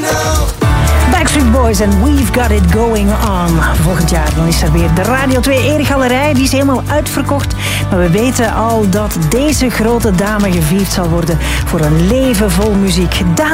Backstreet Boys en We've Got It Going On. Volgend jaar dan is er weer de Radio 2 Eregalerij. Die is helemaal uitverkocht. Maar we weten al dat deze grote dame gevierd zal worden voor een leven vol muziek.